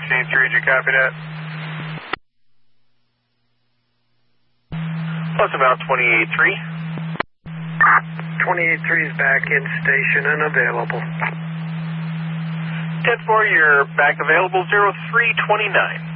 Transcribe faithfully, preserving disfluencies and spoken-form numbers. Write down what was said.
sixteen three, did you copy that? Plus about twenty-eight three. twenty-eight three is back in station and available. ten four, you're back available, zero three twenty-nine.